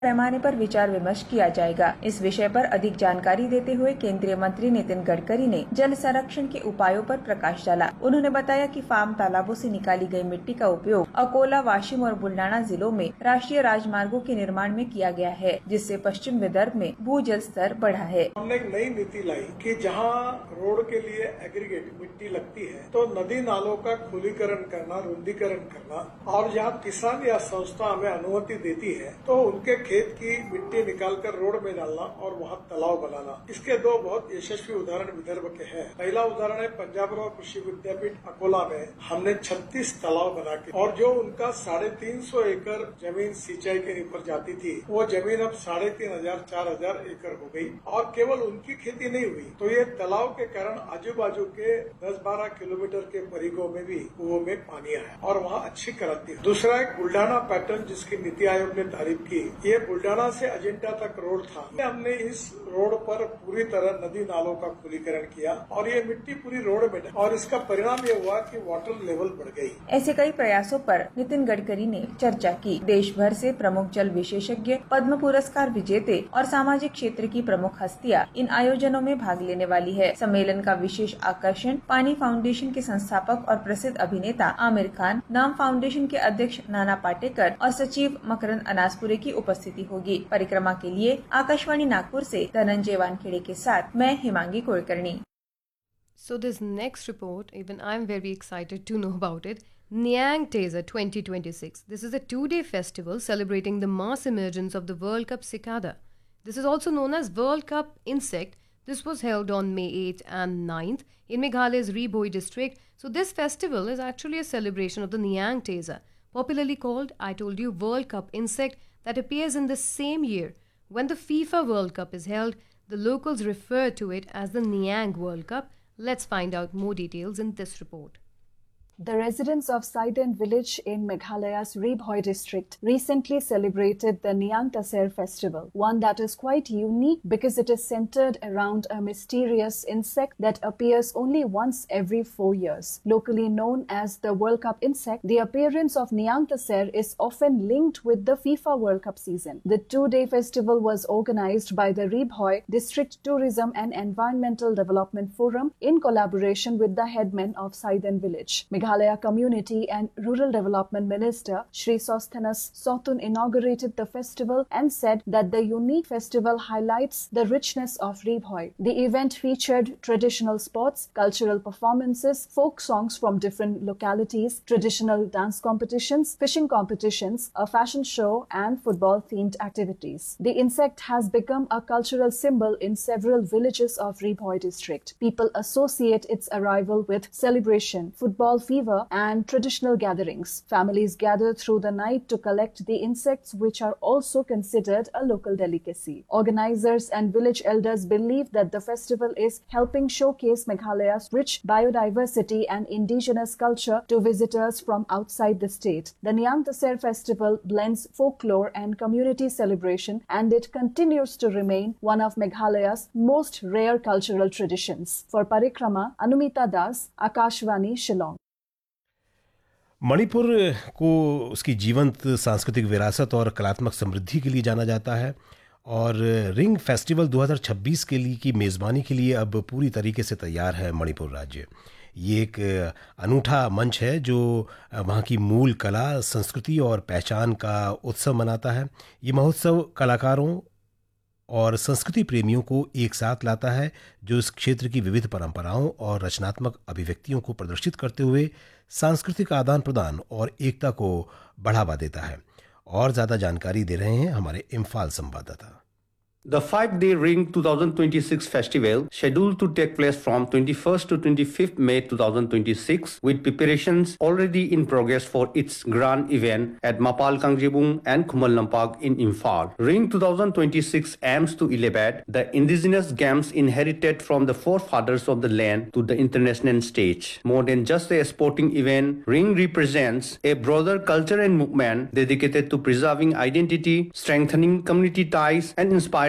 पैमाने पर विचार विमर्श किया जाएगा। इस विषय पर अधिक जानकारी देते हुए केंद्रीय मंत्री नितिन गडकरी ने जल संरक्षण के उपायों पर प्रकाश डाला। उन्होंने बताया कि फार्म तालाबों से निकाली गई मिट्टी का उपयोग अकोला, वाशिम और बुल्डाना जिलों में राष्ट्रीय राजमार्गों के निर्माण में किया गया है, जिससे पश्चिम विदर्भ में भूजल स्तर बढ़ा है। हमने एक नई नीति लाई कि जहां रोड के लिए एग्रीगेट मिट्टी लगती है तो नदी नालों का खुलीकरण करना, रुंदीकरण करना, और जहां किसान या संस्था हमें अनुमति देती है तो उनके खेत की मिट्टी निकालकर रोड में डालना और वहां तालाब बनाना। इसके दो बहुत यशस्वी उदाहरण विदर्भ के हैं। पहला उदाहरण है पंजाब कृषि विद्यापीठ अकोला में हमने 36 तालाब बना के, और जो उनका 350 एकड़ जमीन सिंचाई के ऊपर जाती थी वो जमीन अब 3500-4000 एकड़ हो गई, और केवल उनकी खेती नहीं हुई तो ये तालाब के कारण आजू बाजू के 10-12 किलोमीटर के परिघों में भी कुओं में पानी आया और वहाँ अच्छी क्रांति। दूसरा एक बुल्डाना पैटर्न जिसकी नीति आयोग ने तारीफ की, ये बुल्डाना से अजंता तक रोड था। हमने इस रोड पर पूरी तरह नदी नालों का खुलीकरण किया और ये मिट्टी पूरी रोड में, और इसका परिणाम ये हुआ कि वाटर लेवल बढ़ गई। ऐसे कई प्रयासों पर नितिन गडकरी ने चर्चा की। देश भर से प्रमुख जल विशेषज्ञ, पद्म पुरस्कार विजेते और सामाजिक क्षेत्र की प्रमुख हस्तियां इन आयोजनों में भाग लेने वाली है। सम्मेलन का विशेष आकर्षण पानी फाउंडेशन के संस्थापक और प्रसिद्ध अभिनेता आमिर खान, नाम फाउंडेशन के अध्यक्ष नाना पाटेकर और सचिव मकरंद अनासपुरे की उपस्थिति होगी। परिक्रमा के लिए आकाशवाणी नागपुर से धनंजय वानखेड़े के साथ मैं Himangi Kulkarni. So this next report, even I'm very excited to know about it. Nyang Taser 2026. This is a 2-day festival celebrating the mass emergence of the World Cup cicada. This is also known as World Cup insect. This was held on May 8th and 9th in Meghalaya's Ribhoi district. So this festival is actually a celebration of the Nyang Taser, popularly called, I told you, World Cup insect, that appears in the same year. When the FIFA World Cup is held, the locals refer to it as the Nyang World Cup. Let's find out more details in this report. The residents of Saiden village in Meghalaya's Ribhoi district recently celebrated the Nyang Taser festival, one that is quite unique because it is centered around a mysterious insect that appears only once every 4 years. Locally known as the World Cup insect, the appearance of Nyang Taser is often linked with the FIFA World Cup season. The 2-day festival was organized by the Ribhoi District Tourism and Environmental Development Forum in collaboration with the headmen of Saiden village. Meghalaya Community and Rural Development Minister Shri Sosthanas Sotun inaugurated the festival and said that the unique festival highlights the richness of Ribhoi. The event featured traditional sports, cultural performances, folk songs from different localities, traditional dance competitions, fishing competitions, a fashion show, and football-themed activities. The insect has become a cultural symbol in several villages of Ribhoi district. People associate its arrival with celebration, football fever, and traditional gatherings. Families gather through the night to collect the insects, which are also considered a local delicacy. Organizers and village elders believe that the festival is helping showcase Meghalaya's rich biodiversity and indigenous culture to visitors from outside the state. The Nyang Taser festival blends folklore and community celebration, and it continues to remain one of Meghalaya's most rare cultural traditions. For Parikrama, Anumita Das, Akashvani, Shillong. Manipur को उसकी जीवंत सांस्कृतिक विरासत और कलात्मक समृद्धि के लिए जाना जाता है, और रिंग फेस्टिवल 2026 के लिए की मेज़बानी के लिए अब पूरी तरीके से तैयार है मणिपुर राज्य। ये एक अनूठा मंच है जो वहाँ की मूल कला, संस्कृति और पहचान का उत्सव मनाता है। ये महोत्सव कलाकारों और संस्कृति प्रेमियों को एक साथ लाता है, जो इस क्षेत्र की विविध परंपराओं और रचनात्मक अभिव्यक्तियों को प्रदर्शित करते हुए सांस्कृतिक आदान प्रदान और एकता को बढ़ावा देता है। और ज़्यादा जानकारी दे रहे हैं हमारे इम्फाल संवाददाता। The 5-day Ring 2026 festival, scheduled to take place from 21st to 25th May 2026, with preparations already in progress for its grand event at Mapal Kangjebung and Khumal Lampak in Imphal. Ring 2026 aims to elevate the indigenous games inherited from the forefathers of the land to the international stage. More than just a sporting event, Ring represents a broader culture and movement dedicated to preserving identity, strengthening community ties, and inspiring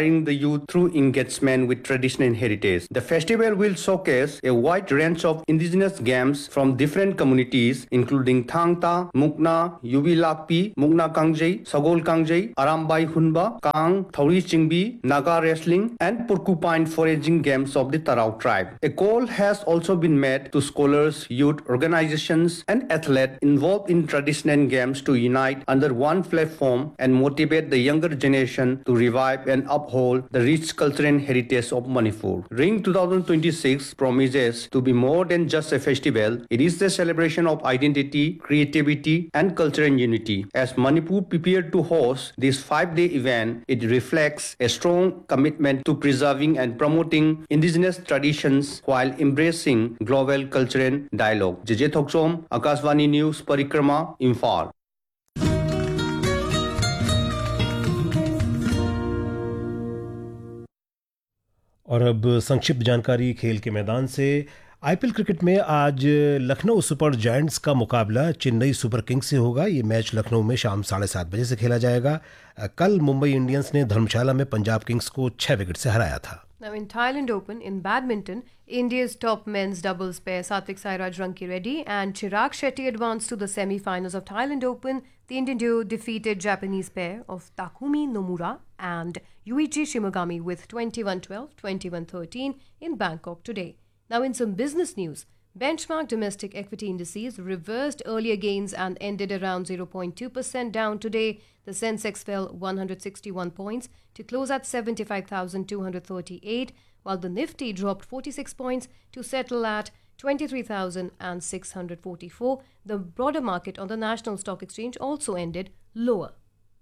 inspiring the youth through engagement with tradition and heritage. The festival will showcase a wide range of indigenous games from different communities, including Thangta, Mukna, Yubi Lakpi, Mukna Kangjai, Sagol Kangjai, Arambai Hunba, Kang, Thauri Chingbi, Naga wrestling, and porcupine foraging games of the Tarau tribe. A call has also been made to scholars, youth organizations, and athletes involved in tradition and games to unite under one platform and motivate the younger generation to revive and uphold the rich culture and heritage of Manipur. Ring 2026 promises to be more than just a festival. It is the celebration of identity, creativity, and culture and unity. As Manipur prepared to host this 5-day event, it reflects a strong commitment to preserving and promoting indigenous traditions while embracing global culture and dialogue. JJ Thoksom, Akashvani News, Parikrama, Imphal. और अब संक्षिप्त जानकारी खेल के मैदान से। IPL cricket में आज लखनऊ सुपर जायंट्स का मुकाबला चेन्नई सुपर किंग्स से होगा। ये मैच लखनऊ में शाम 7:30 बजे से खेला जाएगा। कल मुंबई इंडियंस ने धर्मशाला में पंजाब किंग्स को 6 विकेट से हराया था। Now in Thailand Open in badminton, India's top men's doubles pair Satvik Sairaj Ranki Reddy and Chirag Shetty advanced to the semi-finals of Thailand Open. The Indian duo defeated Japanese pair of Takumi Nomura and Yuichi Shimogami with 21-12, 21-13 in Bangkok today. Now in some business news, benchmark domestic equity indices reversed earlier gains and ended around 0.2% down today. The Sensex fell 161 points to close at 75,238, while the Nifty dropped 46 points to settle at 23,644. The broader market on the National Stock Exchange also ended lower.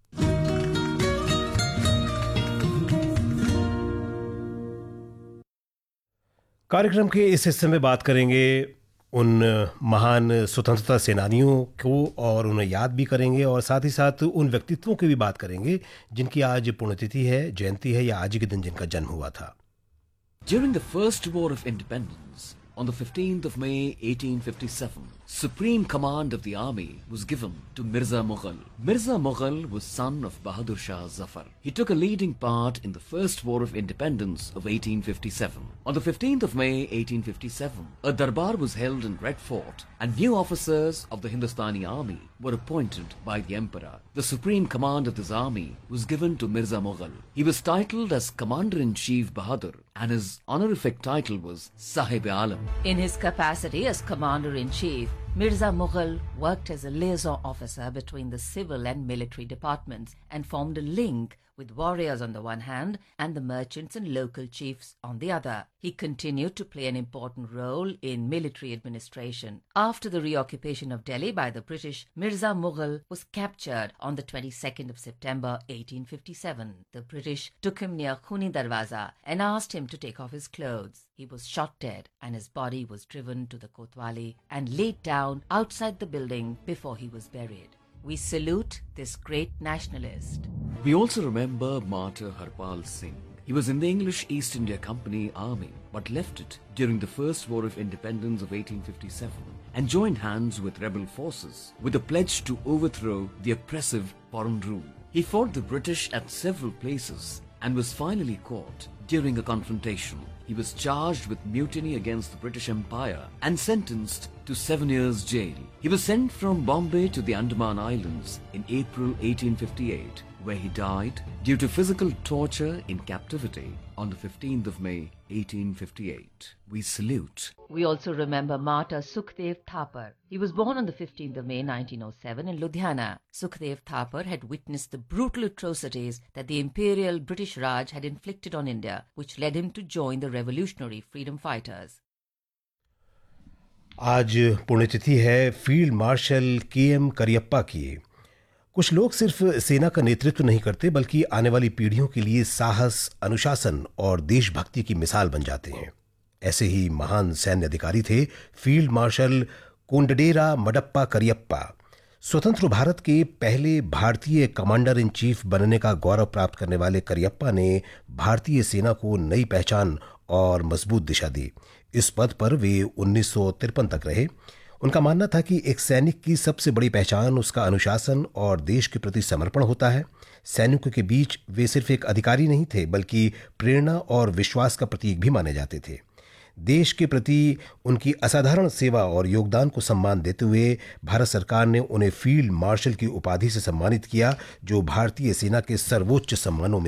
कार्यक्रम के इस हिस्से में बात करेंगे उन महान स्वतंत्रता सेनानियों को और उन्हें याद भी करेंगे और साथ ही साथ उन व्यक्तित्वों की भी बात करेंगे जिनकी आज पुण्यतिथि है, जयंती है या आज के दिन जिनका जन्म हुआ था। During the First War of Independence, on the 15th of May 1857, supreme command of the army was given to Mirza Mughal. Mirza Mughal was son of Bahadur Shah Zafar. He took a leading part in the First War of Independence of 1857. On the 15th of May 1857, a darbar was held in Red Fort and new officers of the Hindustani army were appointed by the emperor. The supreme command of this army was given to Mirza Mughal. He was titled as Commander-in-Chief Bahadur and his honorific title was Sahib Alam. In his capacity as Commander-in-Chief, Mirza Mughal worked as a liaison officer between the civil and military departments and formed a link with warriors on the one hand and the merchants and local chiefs on the other. He continued to play an important role in military administration. After the reoccupation of Delhi by the British, Mirza Mughal was captured on the 22nd of September 1857. The British took him near Khuni Darwaza and asked him to take off his clothes. He was shot dead and his body was driven to the Kotwali and laid down outside the building before he was buried. We salute this great nationalist. We also remember Martyr Harpal Singh. He was in the English East India Company army but left it during the First War of Independence of 1857 and joined hands with rebel forces with a pledge to overthrow the oppressive foreign rule. He fought the British at several places and was finally caught during a confrontation. He was charged with mutiny against the British Empire and sentenced to 7 years jail. He was sent from Bombay to the Andaman Islands in April 1858, where he died due to physical torture in captivity on the 15th of May 1858. We salute. We also remember Martyr Sukhdev Thapar. He was born on the 15th of May 1907 in Ludhiana. Sukhdev Thapar had witnessed the brutal atrocities that the Imperial British Raj had inflicted on India, which led him to join the revolutionary freedom fighters. आज पुण्यतिथि है field marshal KM. Cariappa की। कुछ लोग सिर्फ सेना का नेतृत्व नहीं करते बल्कि आने वाली पीढ़ियों के लिए साहस, अनुशासन और देशभक्ति की मिसाल बन जाते हैं। ऐसे ही महान सैन्य अधिकारी थे फील्ड मार्शल कोंडडेरा मडप्पा करियप्पा। स्वतंत्र भारत के पहले भारतीय कमांडर इन चीफ बनने का गौरव प्राप्त करने वाले करियप्पा ने भारतीय सेना को नई पहचान और मजबूत दिशा दी। इस पद पर वे 1953 तक रहे। उनका मानना था कि एक सैनिक की सबसे बड़ी पहचान उसका अनुशासन और देश के प्रति समर्पण होता है। सैनिकों के बीच वे सिर्फ एक अधिकारी नहीं थे, बल्कि प्रेरणा और विश्वास का प्रतीक भी माने जाते थे। देश के प्रति उनकी असाधारण सेवा और योगदान को सम्मान देते हुए भारत सरकार ने उन्हें फील्ड मार्शल की उपाधि से सम्मानित किया, जो भारतीय सेना के सर्वोच्च सम्मानों में